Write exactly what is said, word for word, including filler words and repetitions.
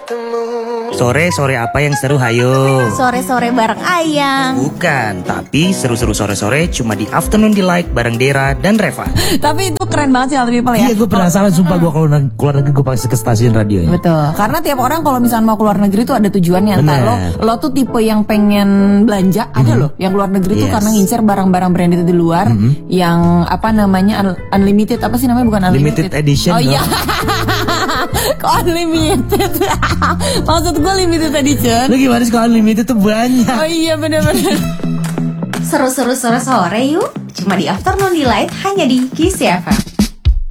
Sore-sore apa yang seru, hayo? Sore-sore bareng Ayang. Bukan, tapi seru-seru sore-sore cuma di Afternoon Delight bareng Dera dan Reva. Tapi itu keren banget sih Other People ya. Iya, gue penasaran sumpah gue kalau keluar negeri gue pasti ke stasiun radio ya. Betul. Karena tiap orang kalau misalnya mau keluar negeri tuh ada tujuannya. Entah lo, lo tuh tipe yang pengen belanja, ada Mhm. loh yang keluar negeri tuh Yes. karena ngincer barang-barang branded di luar, Mhm. yang apa namanya un- unlimited, apa sih namanya, bukan unlimited. Limited edition. Oh iya. dong. Kok unlimited? Maksud gue limited edition. Lu gimana sih kalau unlimited tuh banyak? Oh iya benar-benar. Seru-seru sore-sore yuk. Cuma di Afternoon Delight hanya di Kiss F M.